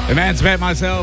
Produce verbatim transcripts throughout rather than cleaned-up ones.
Emancipate Myself,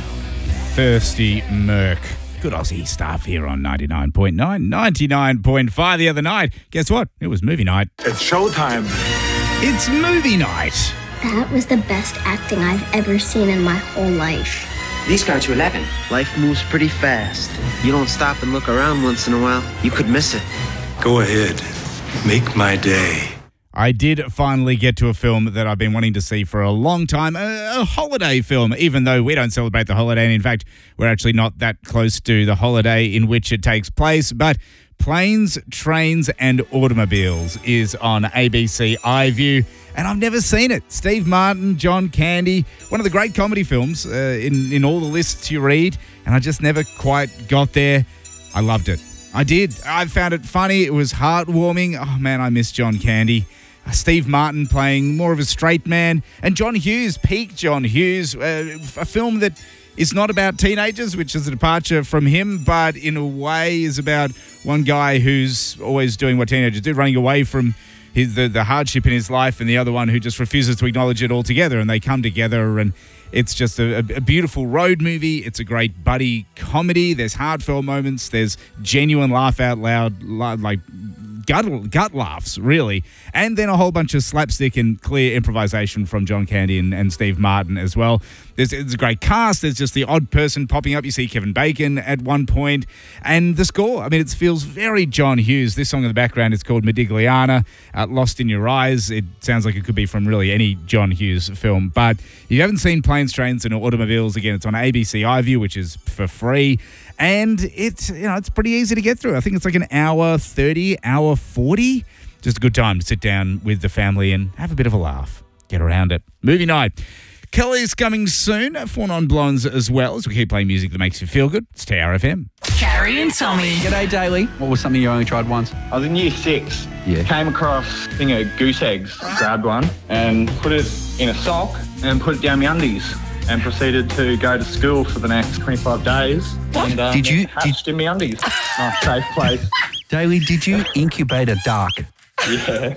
Thirsty Merc. Good Aussie stuff here on ninety-nine point nine, ninety-nine point five the other night. Guess what? It was movie night. It's showtime. It's movie night. That was the best acting I've ever seen in my whole life. These go to eleven. Life moves pretty fast. You don't stop and look around once in a while, you could miss it. Go ahead. Make my day. I did finally get to a film that I've been wanting to see for a long time, a, a holiday film, even though we don't celebrate the holiday. And in fact, we're actually not that close to the holiday in which it takes place. But Planes, Trains and Automobiles is on A B C iView, and I've never seen it. Steve Martin, John Candy, one of the great comedy films uh, in, in all the lists you read, and I just never quite got there. I loved it. I did. I found it funny. It was heartwarming. Oh, man, I miss John Candy. Uh, Steve Martin playing more of a straight man. And John Hughes, peak John Hughes, uh, a film that is not about teenagers, which is a departure from him, but in a way is about one guy who's always doing what teenagers do, running away from his, the, the hardship in his life, and the other one who just refuses to acknowledge it altogether, and they come together, and it's just a, a beautiful road movie. It's a great buddy comedy. There's heartfelt moments. There's genuine laugh out loud, like gut, gut laughs, really. And then a whole bunch of slapstick and clear improvisation from John Candy and, and Steve Martin as well. There's, there's a great cast. There's just the odd person popping up. You see Kevin Bacon at one point. And the score, I mean, it feels very John Hughes. This song in the background is called Modigliana, uh, Lost in Your Eyes. It sounds like it could be from really any John Hughes film. But if you haven't seen Planes, Trains and Automobiles, again, it's on A B C iView, which is for free. And it's, you know, it's pretty easy to get through. I think it's like an hour thirty, hour forty. Just a good time to sit down with the family and have a bit of a laugh. Get around it. Movie night. Kelly's coming soon. Four Non-Blondes as well, as we keep playing music that makes you feel good. It's T R F M. Carrie and Tommy. G'day, Daly. What was something you only tried once? I was in year six. Yeah. Came across a thing of goose eggs. Grabbed one and put it in a sock and put it down my undies. And proceeded to go to school for the next twenty-five days. What? And, um, did you? hatched Did... in my undies. Nice, safe place. Daly, did you incubate a duck? Yeah.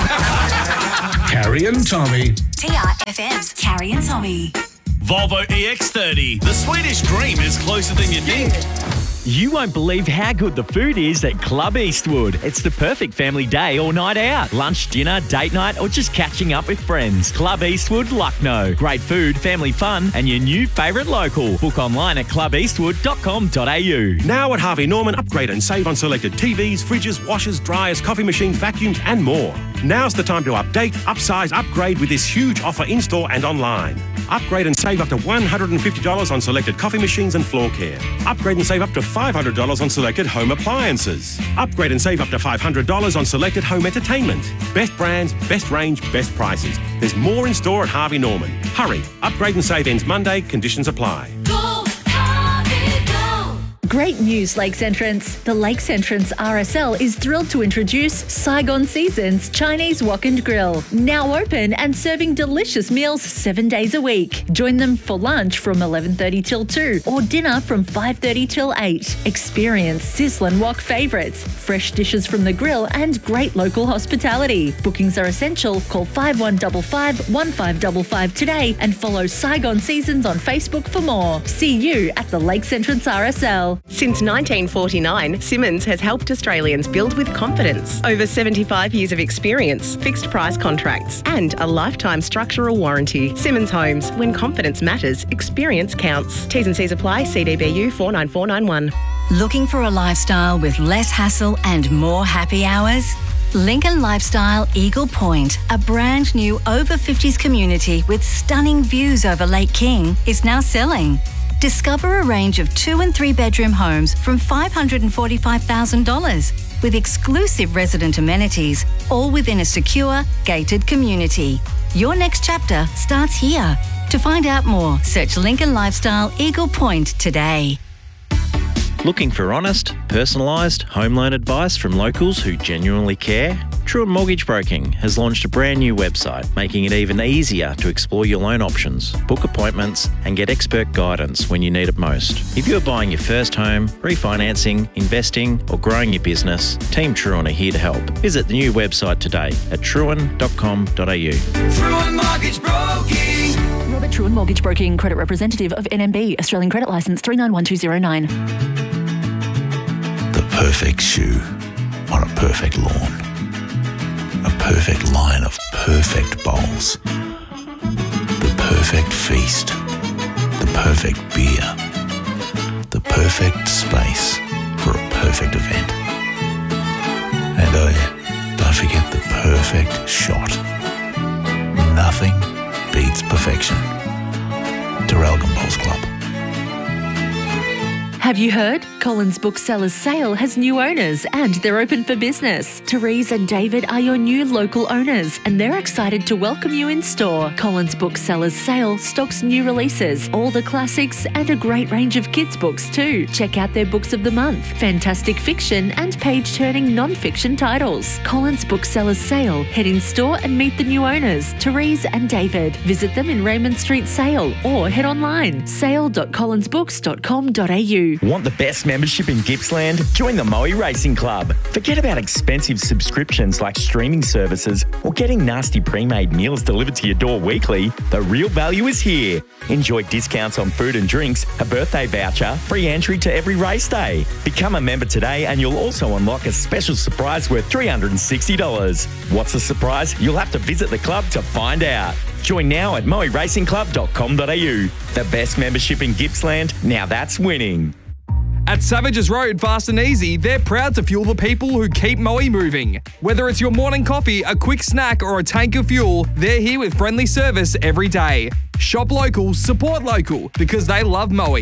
Carrie and Tommy. T R F M's Carrie and Tommy. Volvo E X thirty. The Swedish dream is closer than you think. You won't believe how good the food is at Club Eastwood. It's the perfect family day or night out. Lunch, dinner, date night, or just catching up with friends. Club Eastwood, Lucknow. Great food, family fun, and your new favourite local. Book online at club eastwood dot com dot a u. Now at Harvey Norman, upgrade and save on selected T Vs, fridges, washers, dryers, coffee machines, vacuums, and more. Now's the time to update, upsize, upgrade with this huge offer in-store and online. Upgrade and save up to one hundred fifty dollars on selected coffee machines and floor care. Upgrade and save up to five hundred dollars on selected home appliances. Upgrade and save up to five hundred dollars on selected home entertainment. Best brands, best range, best prices. There's more in store at Harvey Norman. Hurry. Upgrade and save ends Monday. Conditions apply. Great news, Lakes Entrance. The Lakes Entrance R S L is thrilled to introduce Saigon Seasons Chinese Wok and Grill. Now open and serving delicious meals seven days a week. Join them for lunch from eleven thirty till two or dinner from five thirty till eight. Experience sizzling wok favourites, fresh dishes from the grill and great local hospitality. Bookings are essential. Call five one five five, one five five five today and follow Saigon Seasons on Facebook for more. See you at the Lakes Entrance R S L. Since nineteen forty-nine, Simmons has helped Australians build with confidence. Over seventy-five years of experience, fixed price contracts, and a lifetime structural warranty. Simmons Homes, when confidence matters, experience counts. T's and C's apply. C D B U four nine four nine one. Looking for a lifestyle with less hassle and more happy hours? Lincoln Lifestyle Eagle Point, a brand new over fifties community with stunning views over Lake King, is now selling. Discover a range of two and three bedroom homes from five hundred forty-five thousand dollars with exclusive resident amenities, all within a secure, gated community. Your next chapter starts here. To find out more, search Lincoln Lifestyle Eagle Point today. Looking for honest, personalised home loan advice from locals who genuinely care? Truant Mortgage Broking has launched a brand new website, making it even easier to explore your loan options, book appointments, and get expert guidance when you need it most. If you're buying your first home, refinancing, investing, or growing your business, Team Truant are here to help. Visit the new website today at truant dot com dot a u. Truant Mortgage Broking. Robert Truant Mortgage Broking, credit representative of N M B, Australian credit licence three nine one two zero nine. The perfect shoe on a perfect lawn. A perfect line of perfect bowls. The perfect feast. The perfect beer. The perfect space for a perfect event. And oh yeah, don't forget the perfect shot. Nothing beats perfection. Terralgan Bowls Club. Have you heard? Collins Booksellers Sale has new owners and they're open for business. Therese and David are your new local owners and they're excited to welcome you in store. Collins Booksellers Sale stocks new releases, all the classics and a great range of kids' books too. Check out their books of the month, fantastic fiction and page-turning non-fiction titles. Collins Booksellers Sale. Head in store and meet the new owners, Therese and David. Visit them in Raymond Street Sale or head online, sale dot collins books dot com dot a u. Want the best membership in Gippsland? Join the Moe Racing Club. Forget about expensive subscriptions like streaming services or getting nasty pre-made meals delivered to your door weekly. The real value is here. Enjoy discounts on food and drinks, a birthday voucher, free entry to every race day. Become a member today and you'll also unlock a special surprise worth three hundred sixty dollars. What's the surprise? You'll have to visit the club to find out. Join now at moe racing club dot com dot a u. The best membership in Gippsland, now that's winning. At Savages Road Fast and Easy, they're proud to fuel the people who keep Moe moving. Whether it's your morning coffee, a quick snack, or a tank of fuel, they're here with friendly service every day. Shop local, support local, because they love Moe.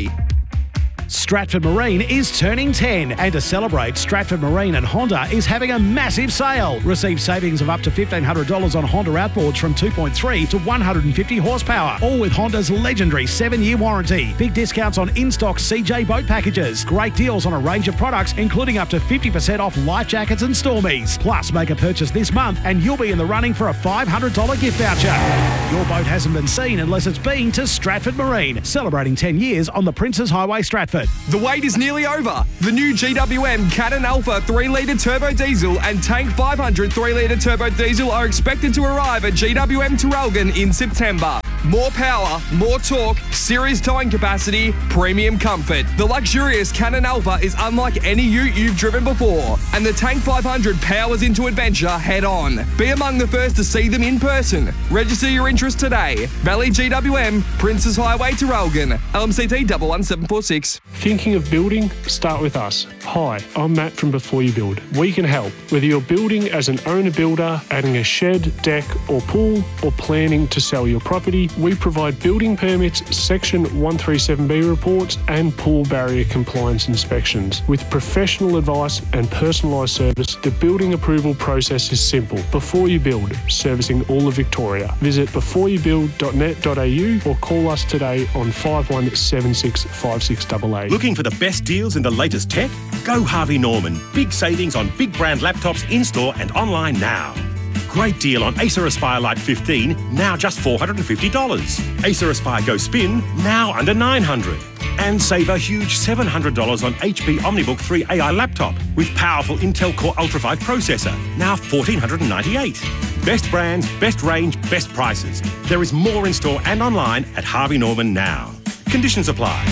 Stratford Marine is turning ten, and to celebrate, Stratford Marine and Honda is having a massive sale. Receive savings of up to fifteen hundred dollars on Honda outboards from two point three to one hundred fifty horsepower, all with Honda's legendary seven-year warranty. Big discounts on in-stock C J boat packages. Great deals on a range of products, including up to fifty percent off life jackets and Stormies. Plus, make a purchase this month and you'll be in the running for a five hundred dollars gift voucher. Your boat hasn't been seen unless it's been to Stratford Marine, celebrating ten years on the Princes Highway, Stratford. The wait is nearly over. The new G W M Cannon Alpha three litre turbo diesel and Tank five hundred three litre turbo diesel are expected to arrive at G W M Terralgan in September. More power, more torque, serious towing capacity, premium comfort. The luxurious Cannon Alpha is unlike any ute you've driven before, and the Tank five hundred powers into adventure head on. Be among the first to see them in person. Register your interest today. Valley G W M, Princes Highway, Terralgan, L M C T one one seven four six. Thinking of building? Start with us. Hi, I'm Matt from Before You Build. We can help. Whether you're building as an owner-builder, adding a shed, deck or pool, or planning to sell your property, we provide building permits, Section one thirty-seven B reports and pool barrier compliance inspections. With professional advice and personalised service, the building approval process is simple. Before You Build, servicing all of Victoria. Visit before you build dot net dot a u or call us today on five one seven six five six eight eight. Looking for the best deals in the latest tech? Go Harvey Norman. Big savings on big brand laptops in-store and online now. Great deal on Acer Aspire Lite fifteen, now just four hundred fifty dollars. Acer Aspire Go Spin, now under nine hundred dollars. And save a huge seven hundred dollars on H P OmniBook three A I laptop with powerful Intel Core Ultra five processor, now one thousand four hundred ninety-eight dollars. Best brands, best range, best prices. There is more in store and online at Harvey Norman now. Conditions apply.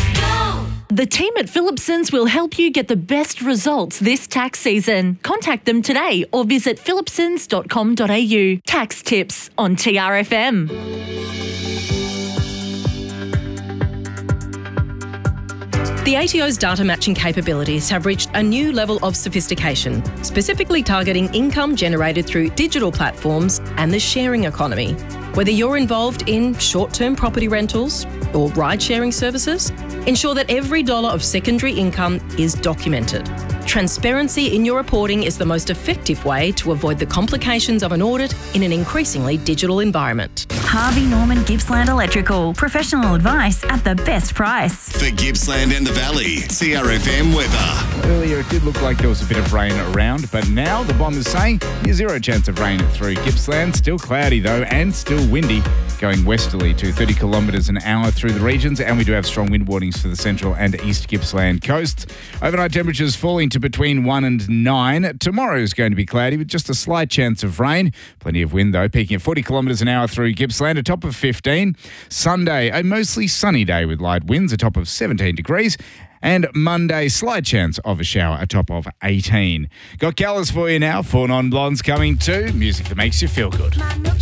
The team at Phillipsons will help you get the best results this tax season. Contact them today or visit phillipsons dot com dot a u. Tax tips on T R F M. The A T O's data matching capabilities have reached a new level of sophistication, specifically targeting income generated through digital platforms and the sharing economy. Whether you're involved in short-term property rentals or ride-sharing services, ensure that every dollar of secondary income is documented. Transparency in your reporting is the most effective way to avoid the complications of an audit in an increasingly digital environment. Harvey Norman Gippsland Electrical. Professional advice at the best price. For Gippsland and the Valley, T R F M weather. Earlier it did look like there was a bit of rain around, but now the bomb is saying near zero chance of rain through Gippsland. Still cloudy though and still windy. going westerly to thirty kilometres an hour through the regions, and we do have strong wind warnings for the central and east Gippsland coasts. Overnight temperatures falling to between one and nine. Tomorrow is going to be cloudy with just a slight chance of rain. Plenty of wind though, peaking at forty kilometres an hour through Gippsland, a top of fifteen. Sunday, a mostly sunny day with light winds, a top of seventeen degrees. And Monday, slight chance of a shower, a top of eighteen. Got colours for you now. Four Non-Blondes coming too. Music that makes you feel good.